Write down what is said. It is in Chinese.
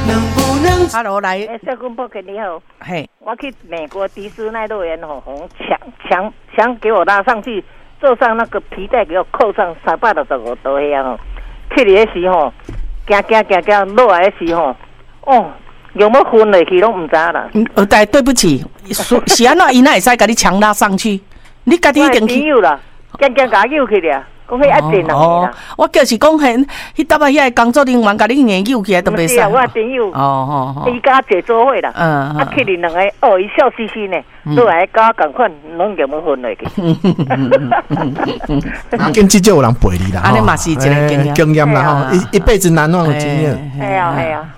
能不能 ？Hello， 来， 小公婆你好， 嘿， 我去美国迪士尼乐园强给我拉上去，坐上那个皮带给我扣上365度遐吼，去的时候，行落来的时候，哦，有没有昏落去拢唔知啦。 对不起，是安怎伊哪会使甲你强拉上去？你家己一定去。 朋友啦，行甲扭去了。讲迄一定啦， 我就是讲迄搭啊，遐工作人员甲你硬扭起来都袂使。 我朋友，伊甲坐做伙啦，去恁两个，伊笑嘻嘻呢，落来甲我共款，拢有冇分落去。 跟这就有人陪你啦， 安尼嘛是一个经验啦吼，一辈子难忘的经验。 系啊。